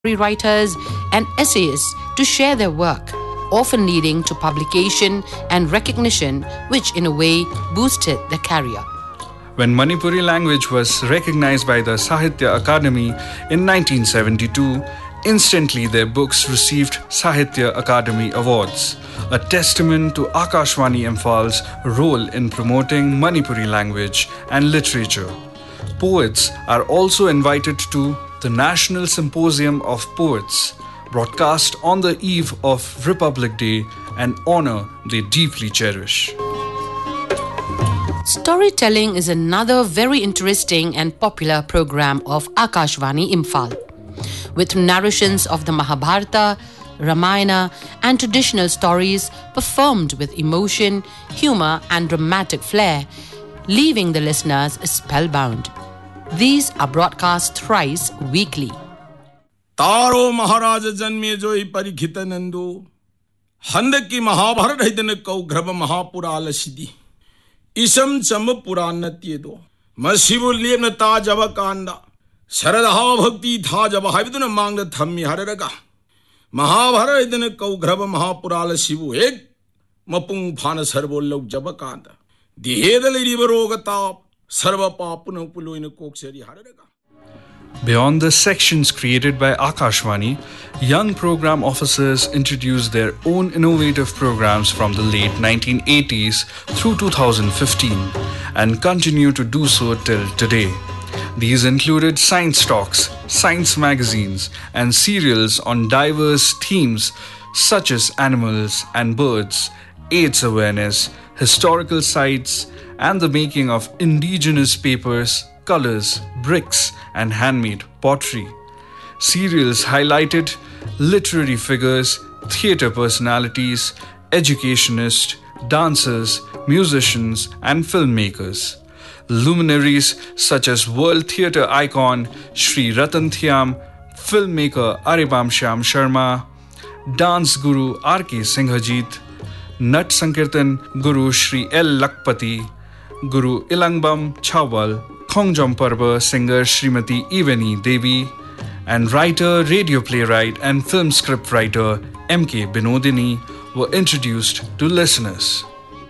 writers, and essayists to share their work, often leading to publication and recognition, which in a way boosted their career. When Manipuri language was recognized by the Sahitya Akademi in 1972, instantly their books received Sahitya Akademi Awards, a testament to Akashvani Imphal's role in promoting Manipuri language and literature. Poets are also invited to the National Symposium of Poets, broadcast on the eve of Republic Day, an honor they deeply cherish. Storytelling is another very interesting and popular program of Akashvani Imphal. With narrations of the Mahabharata, Ramayana and traditional stories performed with emotion, humor and dramatic flair, leaving the listeners spellbound. These are broadcast thrice weekly. Taro Maharaja Janme Joi Parikita Nando Handaki Mahabharata Hidana Kau Graba Mahapurala Siddhi Isam Chama Purana Tiedo Masibu Liemna Tajava Kanda Saradaha Bhakti Tajava Haviduna Mangda Thammi Hararaga Mahabharata Hidana Kau Graba Mahapurala Sibu Egg Mapung Phana Sarvo Lok Jabakanda Dihedali Riveroga Tap Sarva Papuna Puluina Kokseri Hararaga. Beyond the sections created by Akashvani, young program officers introduced their own innovative programs from the late 1980s through 2015 and continue to do so till today. These included science talks, science magazines, and serials on diverse themes such as animals and birds, AIDS awareness, historical sites, and the making of indigenous papers, colors, bricks, and handmade pottery. Serials highlighted literary figures, theatre personalities, educationists, dancers, musicians, and filmmakers. Luminaries such as world theatre icon Sri Ratan Thyam, filmmaker Aribam Shyam Sharma, dance guru R.K. Singhajit, Nat Sankirtan Guru Sri L. Lakpati, Guru Ilangbam Chawal, Khongjam Parba singer Srimati Ivani Devi, and writer, radio playwright, and film script writer M.K. Binodini were introduced to listeners.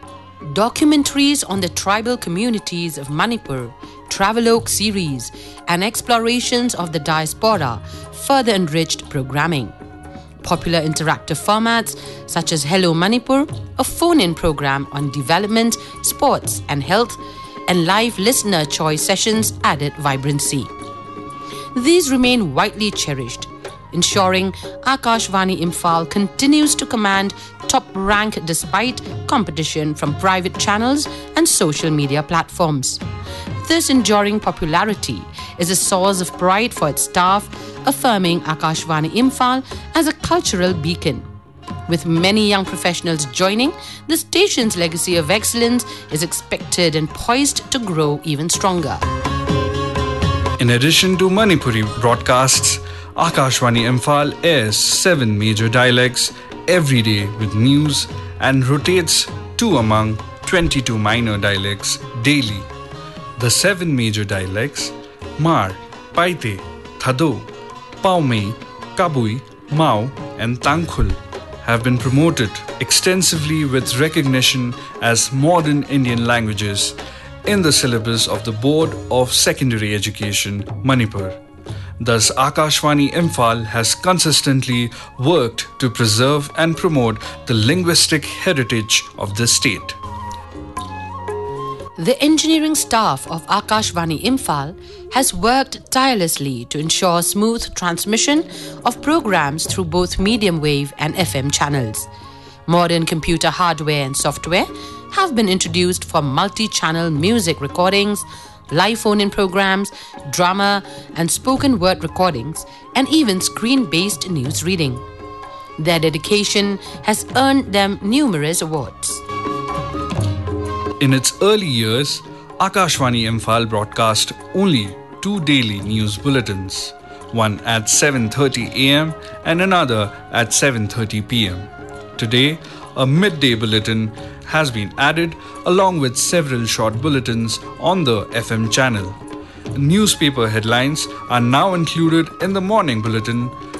Documentaries on the tribal communities of Manipur, Travelogue series, and explorations of the diaspora further enriched programming. Popular interactive formats such as Hello Manipur, a phone-in program on development, sports and health, and live listener choice sessions added vibrancy. These remain widely cherished, ensuring Akashvani Imphal continues to command top rank despite competition from private channels and social media platforms. This enduring popularity is a source of pride for its staff, affirming Akashvani Imphal as a cultural beacon. With many young professionals joining, the station's legacy of excellence is expected and poised to grow even stronger. In addition to Manipuri broadcasts, Akashvani Imphal airs 7 major dialects every day with news and rotates 2 among 22 minor dialects daily. The 7 major dialects, Mar, Paite, Thado, Paumei, Kabui, Mao, and Tangkhul, have been promoted extensively with recognition as modern Indian languages in the syllabus of the Board of Secondary Education, Manipur. Thus, Akashvani Imphal has consistently worked to preserve and promote the linguistic heritage of the state. The engineering staff of Akashvani Imphal has worked tirelessly to ensure smooth transmission of programs through both medium wave and FM channels. Modern computer hardware and software have been introduced for multi-channel music recordings, live phone-in programs, drama and spoken word recordings, and even screen-based news reading. Their dedication has earned them numerous awards. In its early years, Akashvani Imphal broadcast only 2 daily news bulletins, one at 7:30 am and another at 7:30 pm. Today, a midday bulletin has been added along with several short bulletins on the FM channel. Newspaper headlines are now included in the morning bulletin,